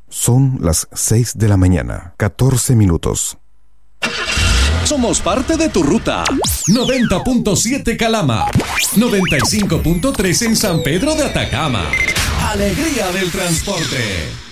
Son las 6 de la mañana, 14 minutos. Somos parte de tu ruta. 90.7 Calama, 95.3 en San Pedro de Atacama. Alegría del transporte.